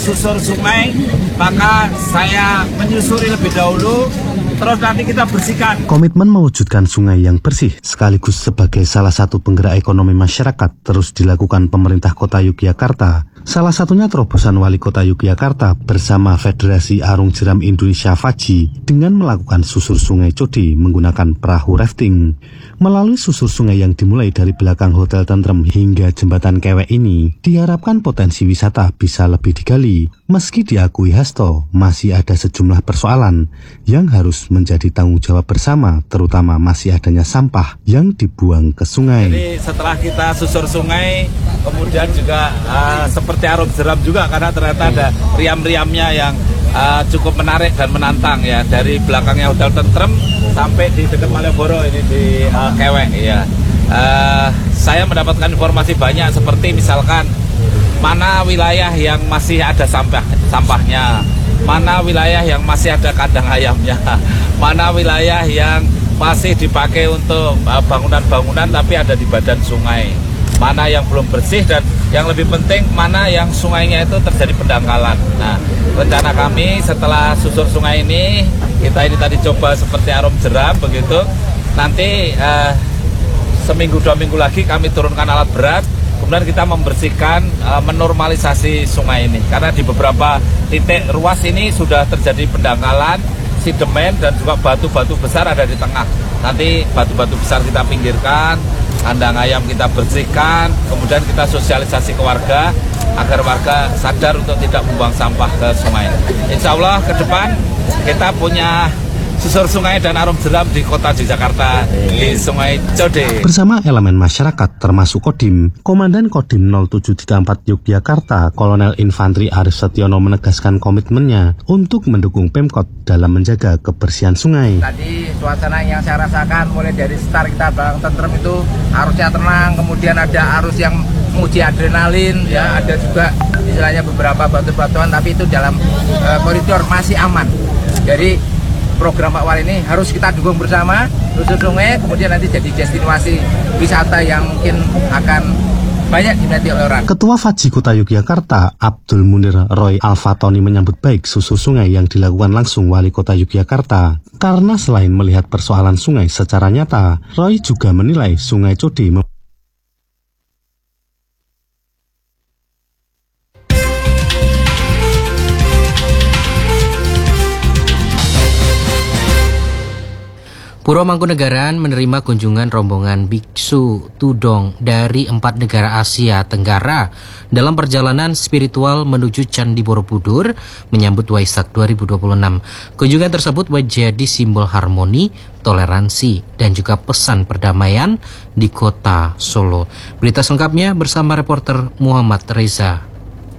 susur sungai, maka saya menyusuri lebih dahulu, terus nanti kita bersihkan. Komitmen mewujudkan sungai yang bersih sekaligus sebagai salah satu penggerak ekonomi masyarakat terus dilakukan pemerintah Kota Yogyakarta. Salah satunya terobosan Wali Kota Yogyakarta bersama Federasi Arung Jeram Indonesia FAJI dengan melakukan susur sungai Code menggunakan perahu rafting. Melalui susur sungai yang dimulai dari belakang Hotel Tentrem hingga Jembatan Kewek ini, diharapkan potensi wisata bisa lebih digali. Meski diakui Hasto, masih ada sejumlah persoalan yang harus menjadi tanggung jawab bersama, terutama masih adanya sampah yang dibuang ke sungai. Jadi setelah kita susur sungai, kemudian juga seperti Arung Jeram juga, karena ternyata ada riam-riamnya yang cukup menarik dan menantang ya, dari belakangnya Hotel Tentrem sampai di dekat Malioboro ini di Kewek ya. Saya mendapatkan informasi banyak seperti misalkan mana wilayah yang masih ada sampahnya, mana wilayah yang masih ada kandang ayamnya, mana wilayah yang masih dipakai untuk bangunan-bangunan tapi ada di badan sungai, mana yang belum bersih, dan yang lebih penting mana yang sungainya itu terjadi pendangkalan. Nah, rencana kami setelah susur sungai ini, kita ini tadi coba seperti Arung Jeram begitu, nanti seminggu 2 minggu lagi kami turunkan alat berat, kemudian kita membersihkan, menormalisasi sungai ini, karena di beberapa titik ruas ini sudah terjadi pendangkalan, sedimen dan juga batu-batu besar ada di tengah. Nanti batu-batu besar kita pinggirkan, kandang ayam kita bersihkan, kemudian kita sosialisasi ke warga agar warga sadar untuk tidak membuang sampah ke sungai. Insya Allah ke depan kita punya susur sungai dan Arung Jeram di Kota Yogyakarta di Sungai Code. Bersama elemen masyarakat termasuk Kodim, Komandan Kodim 0734 Yogyakarta, Kolonel Infantri Arif Setiono menegaskan komitmennya untuk mendukung Pemkot dalam menjaga kebersihan sungai. Tadi suasana yang saya rasakan mulai dari start kita Belakang Tentrem itu arusnya tenang, kemudian ada arus yang menguji adrenalin, ya ada juga istilahnya beberapa batu-batuan, tapi itu dalam koridor masih aman. Jadi program Pak Wali ini harus kita dukung bersama, susur sungai, kemudian nanti jadi destinasi wisata yang mungkin akan banyak diminati oleh orang. Ketua FAJI Kota Yogyakarta, Abdul Munir Roy Alfatoni menyambut baik susur sungai yang dilakukan langsung Wali Kota Yogyakarta. Karena selain melihat persoalan sungai secara nyata, Roy juga menilai Sungai Code Puro Mangkunegaran menerima kunjungan rombongan biksu tudong dari 4 negara Asia Tenggara dalam perjalanan spiritual menuju Candi Borobudur menyambut Waisak 2026. Kunjungan tersebut menjadi simbol harmoni, toleransi, dan juga pesan perdamaian di kota Solo. Berita selengkapnya bersama reporter Muhammad Reza.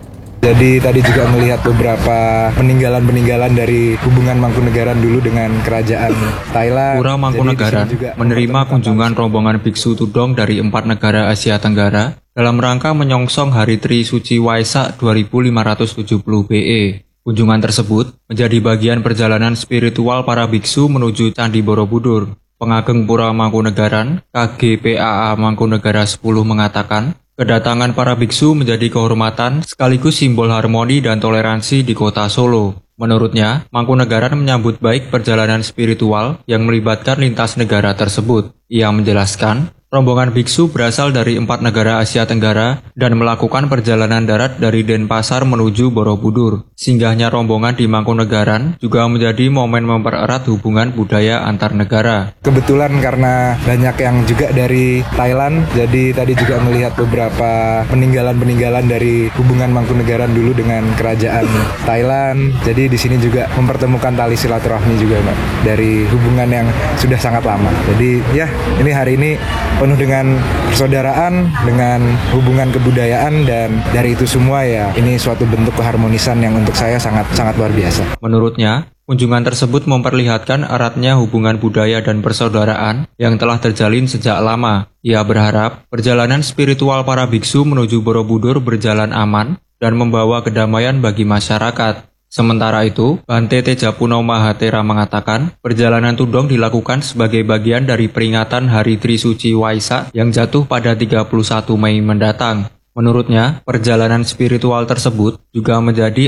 Jadi tadi juga melihat beberapa peninggalan-peninggalan dari hubungan Mangkunegaran dulu dengan kerajaan Thailand. Pura Mangkunegaran menerima kunjungan rombongan biksu tudong dari 4 negara Asia Tenggara dalam rangka menyongsong Hari Tri Suci Waisak 2570 BE. Kunjungan tersebut menjadi bagian perjalanan spiritual para biksu menuju Candi Borobudur. Pengageng Pura Mangkunegaran, KGPAA Mangkunegara 10 mengatakan, kedatangan para biksu menjadi kehormatan sekaligus simbol harmoni dan toleransi di kota Solo. Menurutnya, Mangkunegaran menyambut baik perjalanan spiritual yang melibatkan lintas negara tersebut. Ia menjelaskan, rombongan biksu berasal dari 4 negara Asia Tenggara dan melakukan perjalanan darat dari Denpasar menuju Borobudur. Singgahnya rombongan di Mangkunegaran juga menjadi momen mempererat hubungan budaya antar negara. Kebetulan karena banyak yang juga dari Thailand, jadi tadi juga melihat beberapa peninggalan-peninggalan dari hubungan Mangkunegaran dulu dengan kerajaan Thailand. Jadi di sini juga mempertemukan tali silaturahmi juga, Mbak, dari hubungan yang sudah sangat lama. Jadi ya, ini hari ini penuh dengan persaudaraan, dengan hubungan kebudayaan, dan dari itu semua ya ini suatu bentuk keharmonisan yang untuk saya sangat luar biasa. Menurutnya, kunjungan tersebut memperlihatkan eratnya hubungan budaya dan persaudaraan yang telah terjalin sejak lama. Ia berharap perjalanan spiritual para biksu menuju Borobudur berjalan aman dan membawa kedamaian bagi masyarakat. Sementara itu, Bante Tejapuno Mahatera mengatakan, perjalanan tudong dilakukan sebagai bagian dari peringatan Hari Tri Suci Waisak yang jatuh pada 31 Mei mendatang. Menurutnya, perjalanan spiritual tersebut juga menjadi